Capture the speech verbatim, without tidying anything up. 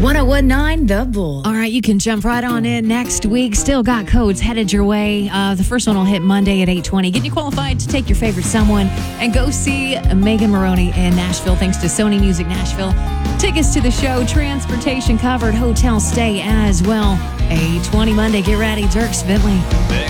one oh one point nine The Bull. All right, you can jump right on in next week. Still got codes headed your way. Uh, the first one will hit Monday at eight twenty. Get you qualified to take your favorite someone and go see Megan Maroney in Nashville, thanks to Sony Music Nashville. Tickets to the show, transportation covered, hotel stay as well. eight twenty Monday. Get ready. Dierks Bentley.